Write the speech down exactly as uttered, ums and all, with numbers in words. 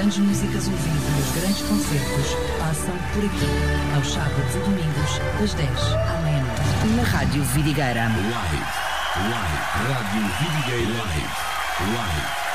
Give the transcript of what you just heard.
grandes músicas ao vivo e os grandes concertos passam por aqui, aos sábados e domingos, das dez à meia-noite. Na Rádio Vidigueira. Live, live, Rádio Vidigueira Live, live.